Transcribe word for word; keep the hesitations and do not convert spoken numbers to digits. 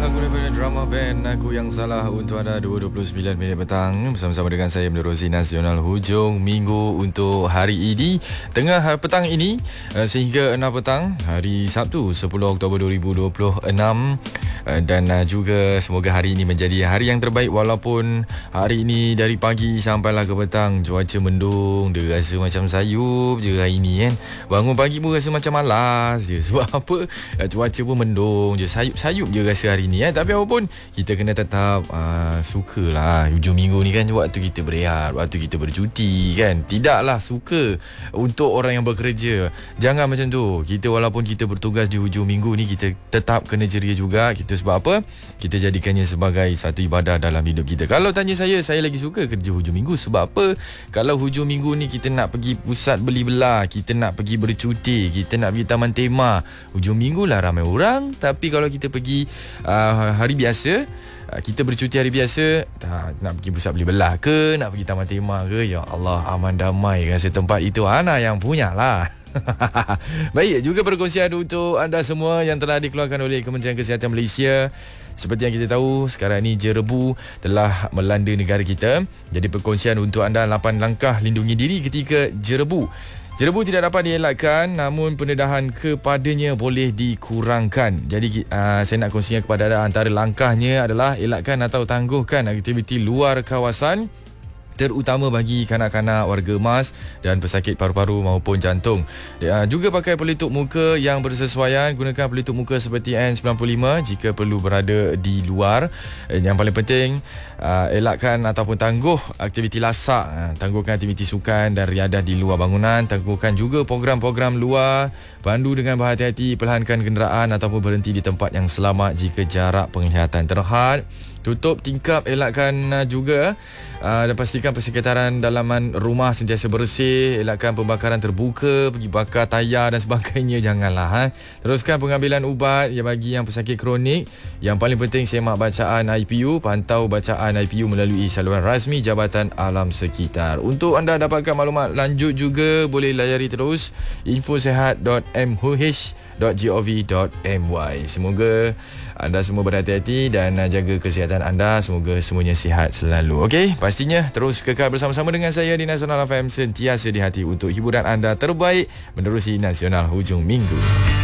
lagu daripada drama band Aku Yang Salah untuk anda dua puluh sembilan Mei petang bersama-sama dengan saya menerusi Nasional Hujung Minggu untuk hari ini, tengah petang ini sehingga enam petang hari Sabtu sepuluh Oktober dua ribu dua puluh enam. Dan juga semoga hari ini menjadi hari yang terbaik, walaupun hari ini dari pagi sampailah ke petang cuaca mendung, dia rasa macam sayup je hari ini kan. Bangun pagi pun rasa macam malas je. Sebab apa? Cuaca pun mendung je, sayup-sayup je rasa hari ni kan. Tapi apapun, kita kena tetap uh, sukalah hujung minggu ni kan, waktu kita berehat, waktu kita bercuti kan. Tidaklah suka untuk orang yang bekerja. Jangan macam tu. Kita walaupun kita bertugas di hujung minggu ni, kita tetap kena ceria juga. Kita sebab apa? Kita jadikannya sebagai satu ibadah dalam hidup kita. Kalau tanya saya, saya lagi suka kerja hujung minggu. Sebab apa? Kalau hujung minggu ni kita nak pergi pusat beli belah, kita nak pergi bercuti, kita nak pergi taman tema, hujung minggu lah ramai orang. Tapi kalau kita pergi uh, hari biasa, uh, kita bercuti hari biasa, uh, nak pergi pusat beli belah ke, nak pergi taman tema ke, ya Allah, aman damai rasa tempat itu Ana yang punya lah. Baik, juga perkongsian untuk anda semua yang telah dikeluarkan oleh Kementerian Kesihatan Malaysia. Seperti yang kita tahu, sekarang ni jerebu telah melanda negara kita. Jadi perkongsian untuk anda lapan langkah lindungi diri ketika jerebu. Jerebu tidak dapat dielakkan, namun pendedahan kepadanya boleh dikurangkan. Jadi uh, saya nak kongsikan kepada anda, antara langkahnya adalah elakkan atau tangguhkan aktiviti luar kawasan, terutama bagi kanak-kanak, warga emas dan pesakit paru-paru maupun jantung. Ya, juga pakai pelitup muka yang bersesuaian. Gunakan pelitup muka seperti N sembilan puluh lima jika perlu berada di luar. Yang paling penting, uh, elakkan ataupun tangguh aktiviti lasak. Uh, tangguhkan aktiviti sukan dan riadah di luar bangunan. Tangguhkan juga program-program luar. Pandu dengan berhati-hati, perlahankan kenderaan ataupun berhenti di tempat yang selamat jika jarak penglihatan terhad. Tutup tingkap, elakkan uh, juga uh, dan pastikan persekitaran dalaman rumah sentiasa bersih. Elakkan pembakaran terbuka, pergi bakar tayar dan sebagainya, janganlah. Ha? Teruskan pengambilan ubat yang bagi yang pesakit kronik. Yang paling penting, semak bacaan I P U. Pantau bacaan I P U melalui saluran rasmi Jabatan Alam Sekitar. Untuk anda dapatkan maklumat lanjut juga, boleh layari terus infosehat dot m h h dot gov dot m y. Semoga anda semua berhati-hati dan jaga kesihatan anda. Semoga semuanya sihat selalu. Okey, pastinya terus kekal bersama-sama dengan saya di Nasional F M, sentiasa di hati untuk hiburan anda terbaik menerusi Nasional Hujung Minggu.